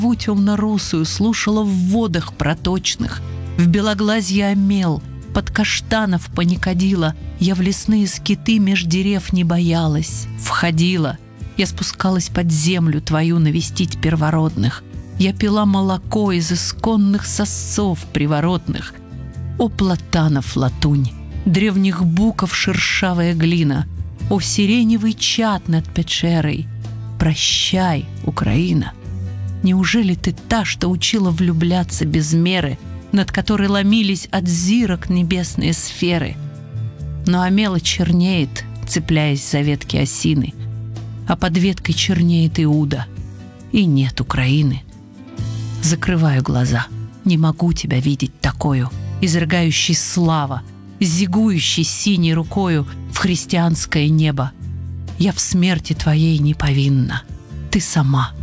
Траву темно-русую слушала в водах проточных, в белоглазье омел, под каштанов паникодила. Я в лесные скиты меж дерев не боялась, входила. Я спускалась под землю твою навестить первородных. Я пила молоко из исконных сосцов приворотных. О, платанов латунь, древних буков шершавая глина, о, сиреневый чад над печерой, прощай, Украина. Неужели ты та, что учила влюбляться без меры, над которой ломились от зирок небесные сферы? Но омела чернеет, цепляясь за ветки осины, а под веткой чернеет Иуда, и нет Украины. Закрываю глаза, не могу тебя видеть такою, изрыгающей слава, зигующей синей рукою в христианское небо. Я в смерти твоей не повинна. Ты сама,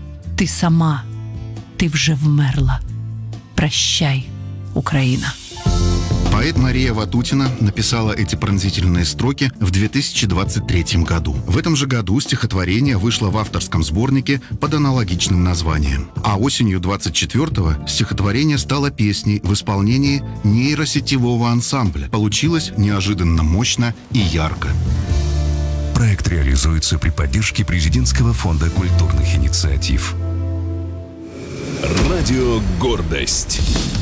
ты вже вмерла. Прощай, Украина. Поэт Мария Ватутина написала эти пронзительные строки в 2023 году. В этом же году стихотворение вышло в авторском сборнике под аналогичным названием. А осенью 24-го стихотворение стало песней в исполнении нейросетевого ансамбля. Получилось неожиданно мощно и ярко. Проект реализуется при поддержке Президентского фонда культурных инициатив. Радио «Гордость».